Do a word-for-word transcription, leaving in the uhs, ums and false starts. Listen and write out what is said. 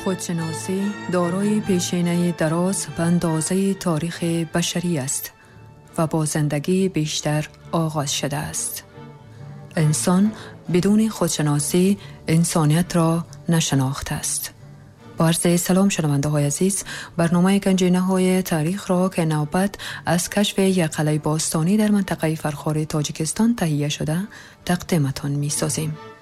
خودشناسی دارای پیشینه دراز به اندازه تاریخ بشری است و با زندگی بیشتر آغاز شده است. انسان بدون خودشناسی انسانیت را نشناخته است. با عرض سلام شنونده های عزیز، برنامه گنجینه های تاریخ را که نوبت از کشف یک قلعه باستانی در منطقه فرخار تاجیکستان تهیه شده تقدیمتان می سازیم.